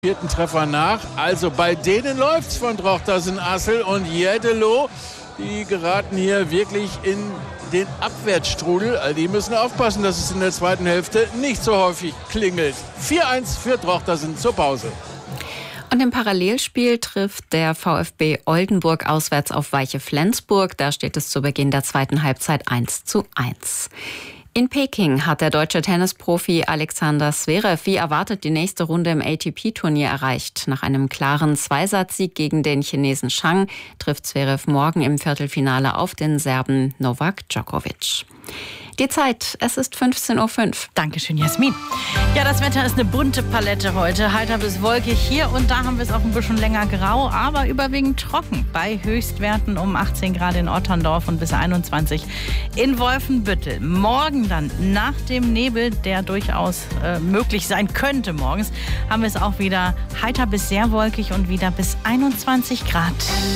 Vierten Treffer nach. Also bei denen läuft's von Drochtersen, Assel und Jeddelo. Die geraten hier wirklich in den Abwärtsstrudel. Also die müssen aufpassen, dass es in der zweiten Hälfte nicht so häufig klingelt. 4-1 für Drochtersen zur Pause. Und im Parallelspiel trifft der VfB Oldenburg auswärts auf Weiche Flensburg. Da steht es zu Beginn der zweiten Halbzeit 1:1. In Peking hat der deutsche Tennisprofi Alexander Zverev wie erwartet die nächste Runde im ATP-Turnier erreicht. Nach einem klaren Zweisatzsieg gegen den Chinesen Zhang trifft Zverev morgen im Viertelfinale auf den Serben Novak Djokovic. Die Zeit, es ist 15:05 Uhr. Dankeschön, Jasmin. Ja, das Wetter ist eine bunte Palette heute. Heiter bis wolkig. Hier und da haben wir es auch ein bisschen länger grau, aber überwiegend trocken. Bei Höchstwerten um 18 Grad in Otterndorf und bis 21 in Wolfenbüttel. Morgen dann, nach dem Nebel, der durchaus möglich sein könnte morgens, haben wir es auch wieder heiter bis sehr wolkig und wieder bis 21 Grad.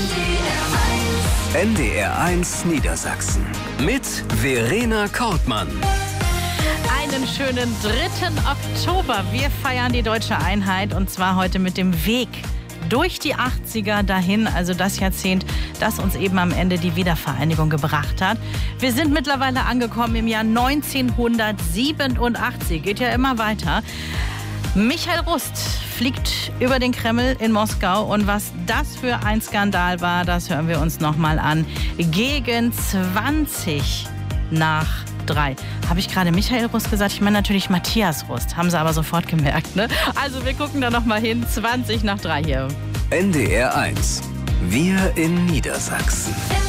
NDR1 Niedersachsen mit Verena Kortmann. Einen schönen 3. Oktober. Wir feiern die deutsche Einheit und zwar heute mit dem Weg durch die 80er dahin, also das Jahrzehnt, das uns eben am Ende die Wiedervereinigung gebracht hat. Wir sind mittlerweile angekommen im Jahr 1987. Geht ja immer weiter. Michael Rust fliegt über den Kreml in Moskau und was das für ein Skandal war, das hören wir uns nochmal an. Gegen 20 nach 3. Habe ich gerade Michael Rust gesagt? Ich meine natürlich Matthias Rust. Haben sie aber sofort gemerkt, ne? Also wir gucken da nochmal hin. 20 nach 3 hier. NDR1. Wir in Niedersachsen.